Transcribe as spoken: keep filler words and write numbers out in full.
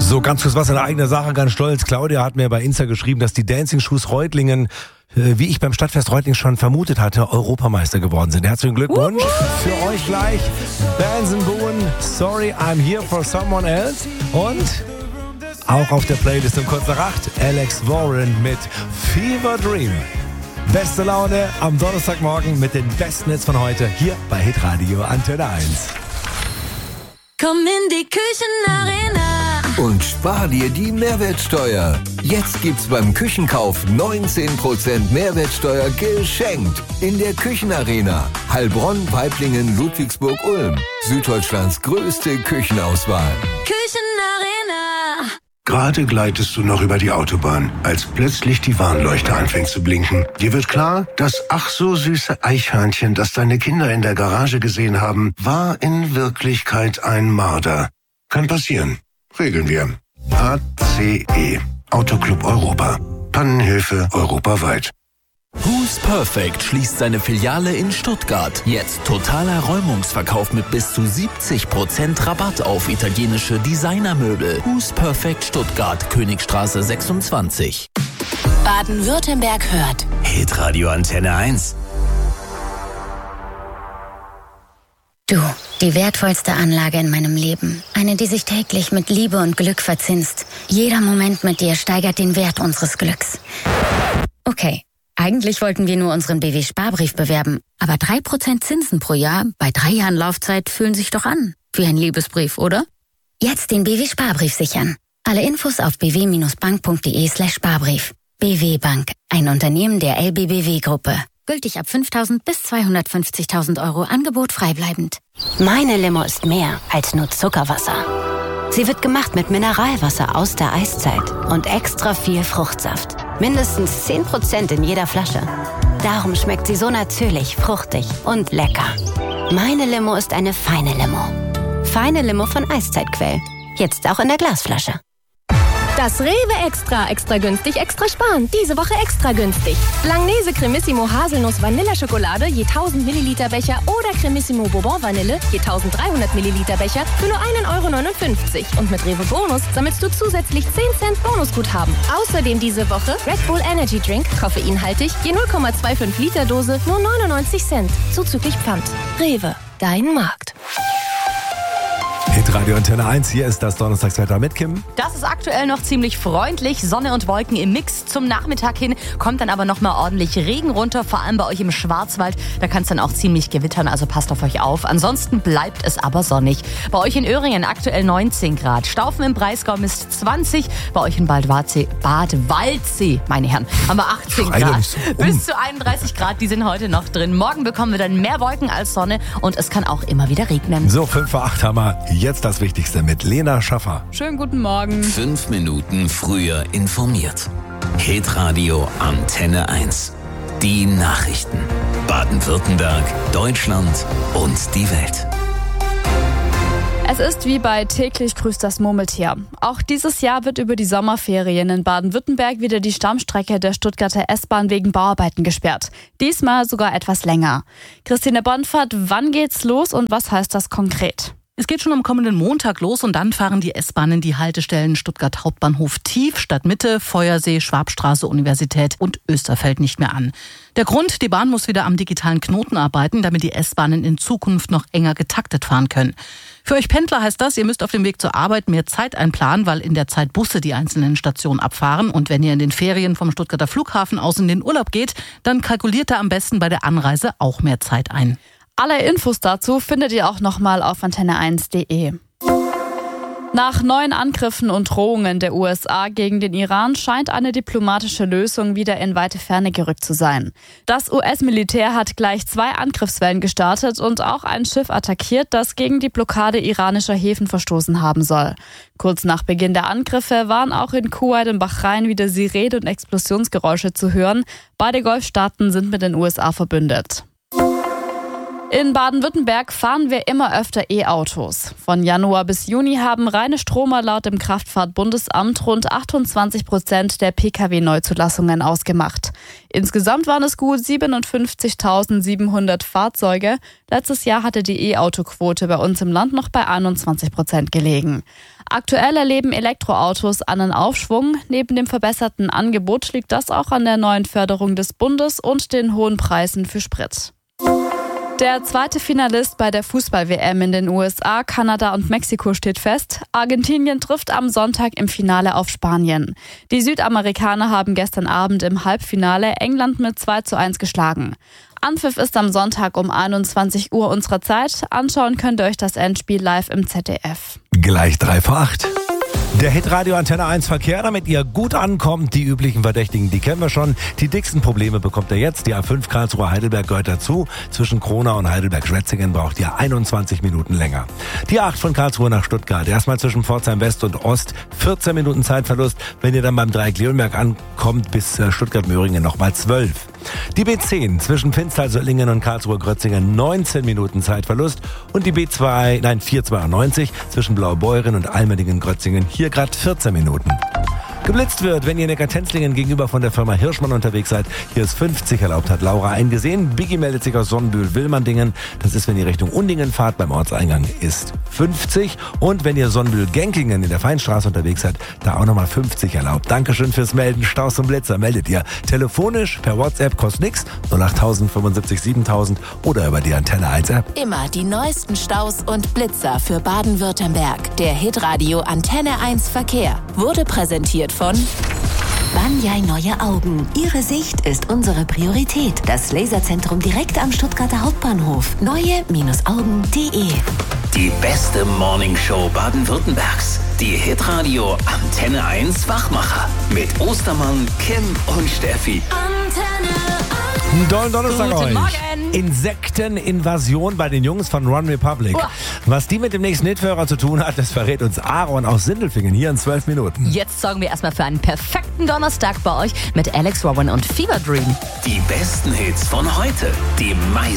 So, ganz kurz was in eigener Sache, ganz stolz. Claudia hat mir bei Insta geschrieben, dass die Dancing Shoes Reutlingen, äh, wie ich beim Stadtfest Reutlingen schon vermutet hatte, Europameister geworden sind. Herzlichen Glückwunsch. Für euch gleich Benson Boone, Sorry, I'm Here for Someone Else. Und auch auf der Playlist um kurz nach acht, Alex Warren mit Fever Dream. Beste Laune am Donnerstagmorgen mit den besten Hits von heute hier bei Hitradio Antenne eins. Komm in die Küchenarena und spar dir die Mehrwertsteuer. Jetzt gibt's beim Küchenkauf neunzehn Prozent Mehrwertsteuer geschenkt. In der Küchenarena. Heilbronn, Weiblingen, Ludwigsburg, Ulm. Süddeutschlands größte Küchenauswahl. Küchenarena. Gerade gleitest du noch über die Autobahn, als plötzlich die Warnleuchte anfängt zu blinken. Dir wird klar, das ach so süße Eichhörnchen, das deine Kinder in der Garage gesehen haben, war in Wirklichkeit ein Marder. Kann passieren. Regeln wir. A C E. Autoclub Europa. Pannenhilfe europaweit. Who's Perfect schließt seine Filiale in Stuttgart. Jetzt totaler Räumungsverkauf mit bis zu siebzig Prozent Rabatt auf italienische Designermöbel. Who's Perfect Stuttgart, Königstraße sechsundzwanzig. Baden-Württemberg hört Hitradio Antenne eins. Du, die wertvollste Anlage in meinem Leben. Eine, die sich täglich mit Liebe und Glück verzinst. Jeder Moment mit dir steigert den Wert unseres Glücks. Okay. Eigentlich wollten wir nur unseren B W-Sparbrief bewerben, aber drei Prozent Zinsen pro Jahr bei drei Jahren Laufzeit fühlen sich doch an. Wie ein Liebesbrief, oder? Jetzt den B W-Sparbrief sichern. Alle Infos auf bw-bank.de slash Sparbrief. B W Bank, ein Unternehmen der L B B W-Gruppe. Gültig ab fünftausend bis zweihundertfünfzigtausend Euro, Angebot freibleibend. Meine Limo ist mehr als nur Zuckerwasser. Sie wird gemacht mit Mineralwasser aus der Eiszeit und extra viel Fruchtsaft. Mindestens zehn Prozent in jeder Flasche. Darum schmeckt sie so natürlich, fruchtig und lecker. Meine Limo ist eine feine Limo. Feine Limo von Eiszeitquell. Jetzt auch in der Glasflasche. Das Rewe Extra, extra günstig, extra sparen. Diese Woche extra günstig. Langnese Cremissimo Haselnuss Vanilleschokolade je tausend Milliliter Becher oder Cremissimo Bourbon Vanille je tausenddreihundert Milliliter Becher für nur ein Euro neunundfünfzig. Und mit Rewe Bonus sammelst du zusätzlich zehn Cent Bonusguthaben. Außerdem diese Woche Red Bull Energy Drink, koffeinhaltig, je null Komma fünfundzwanzig Liter Dose, nur neunundneunzig Cent. Zuzüglich Pfand. Rewe, dein Markt. Hitradio Antenne eins, hier ist das Donnerstagswetter mit Kim. Das ist aktuell noch ziemlich freundlich, Sonne und Wolken im Mix. Zum Nachmittag hin kommt dann aber nochmal ordentlich Regen runter, vor allem bei euch im Schwarzwald. Da kann es dann auch ziemlich gewittern, also passt auf euch auf. Ansonsten bleibt es aber sonnig. Bei euch in Öhringen aktuell neunzehn Grad, Staufen im Breisgau misst zwanzig, bei euch in Bad Waldsee, Bad Waldsee, meine Herren, haben wir achtzehn Grad. So um. Bis zu einunddreißig Grad, die sind heute noch drin. Morgen bekommen wir dann mehr Wolken als Sonne und es kann auch immer wieder regnen. So, fünf vor acht haben wir jetzt das Wichtigste mit Lena Schaffer. Schönen guten Morgen. Fünf Minuten früher informiert. Hitradio Antenne eins. Die Nachrichten. Baden-Württemberg, Deutschland und die Welt. Es ist wie bei Täglich grüßt das Murmeltier. Auch dieses Jahr wird über die Sommerferien in Baden-Württemberg wieder die Stammstrecke der Stuttgarter S-Bahn wegen Bauarbeiten gesperrt. Diesmal sogar etwas länger. Christine Bonfahrt, wann geht's los und was heißt das konkret? Es geht schon am kommenden Montag los und dann fahren die S-Bahnen die Haltestellen Stuttgart Hauptbahnhof Tief, Stadtmitte, Feuersee, Schwabstraße, Universität und Österfeld nicht mehr an. Der Grund, die Bahn muss wieder am digitalen Knoten arbeiten, damit die S-Bahnen in Zukunft noch enger getaktet fahren können. Für euch Pendler heißt das, ihr müsst auf dem Weg zur Arbeit mehr Zeit einplanen, weil in der Zeit Busse die einzelnen Stationen abfahren. Und wenn ihr in den Ferien vom Stuttgarter Flughafen aus in den Urlaub geht, dann kalkuliert da am besten bei der Anreise auch mehr Zeit ein. Alle Infos dazu findet ihr auch nochmal auf antenne eins punkt de. Nach neuen Angriffen und Drohungen der U S A gegen den Iran scheint eine diplomatische Lösung wieder in weite Ferne gerückt zu sein. Das U S-Militär hat gleich zwei Angriffswellen gestartet und auch ein Schiff attackiert, das gegen die Blockade iranischer Häfen verstoßen haben soll. Kurz nach Beginn der Angriffe waren auch in Kuwait und Bahrain wieder Sirenen und Explosionsgeräusche zu hören. Beide Golfstaaten sind mit den U S A verbündet. In Baden-Württemberg fahren wir immer öfter E-Autos. Von Januar bis Juni haben reine Stromer laut dem Kraftfahrtbundesamt rund achtundzwanzig Prozent der Pkw-Neuzulassungen ausgemacht. Insgesamt waren es gut siebenundfünfzigtausendsiebenhundert Fahrzeuge. Letztes Jahr hatte die E-Auto-Quote bei uns im Land noch bei einundzwanzig Prozent gelegen. Aktuell erleben Elektroautos einen Aufschwung. Neben dem verbesserten Angebot liegt das auch an der neuen Förderung des Bundes und den hohen Preisen für Sprit. Der zweite Finalist bei der Fußball-W M in den U S A, Kanada und Mexiko steht fest. Argentinien trifft am Sonntag im Finale auf Spanien. Die Südamerikaner haben gestern Abend im Halbfinale England mit zwei zu eins geschlagen. Anpfiff ist am Sonntag um einundzwanzig Uhr unserer Zeit. Anschauen könnt ihr euch das Endspiel live im Z D F. Gleich drei vor acht. Der Hitradio Antenne eins Verkehr, damit ihr gut ankommt. Die üblichen Verdächtigen, die kennen wir schon. Die dicksten Probleme bekommt ihr jetzt. Die A fünf Karlsruhe Heidelberg gehört dazu. Zwischen Kronau und Heidelberg-Schwetzingen braucht ihr einundzwanzig Minuten länger. Die acht von Karlsruhe nach Stuttgart. Erstmal zwischen Pforzheim West und Ost. vierzehn Minuten Zeitverlust. Wenn ihr dann beim Dreieck Leonberg ankommt, bis Stuttgart-Möhringen nochmal zwölf. Die B zehn zwischen Finstal-Söllingen und Karlsruhe-Grötzingen neunzehn Minuten Zeitverlust. Und die B zwei, nein, vier zweiundneunzig zwischen Blaubeuren und Almerdingen-Grötzingen hier gerade vierzehn Minuten. Geblitzt wird, wenn ihr in Neckartenzlingen gegenüber von der Firma Hirschmann unterwegs seid. Hier ist fünfzig erlaubt, hat Laura eingesehen. Biggie meldet sich aus Sonnenbühl-Willmanndingen. Das ist, wenn ihr Richtung Undingen fahrt, beim Ortseingang ist fünfzig. Und wenn ihr Sonnenbühl-Genklingen in der Feinstraße unterwegs seid, da auch nochmal fünfzig erlaubt. Dankeschön fürs Melden. Staus und Blitzer meldet ihr telefonisch, per WhatsApp, kostet nix, null acht null null fünfundsiebzig siebentausend oder über die Antenne eins App. Immer die neuesten Staus und Blitzer für Baden-Württemberg. Der Hitradio Antenne eins Verkehr wurde präsentiert von Banyai Neue Augen. Ihre Sicht ist unsere Priorität. Das Laserzentrum direkt am Stuttgarter Hauptbahnhof. neue Augen punkt de. Die beste Morningshow Baden-Württembergs. Die Hitradio Antenne eins Wachmacher. Mit Ostermann, Kim und Steffi. Antenne Einen dollen Donnerstag Guten euch. Morgen. Insekteninvasion bei den Jungs von One Republic. Uah. Was die mit dem nächsten Hitführer zu tun hat, das verrät uns Aaron aus Sindelfingen hier in zwölf Minuten. Jetzt sorgen wir erstmal für einen perfekten Donnerstag bei euch mit Alex Robin und Fever Dream. Die besten Hits von heute. Die meisten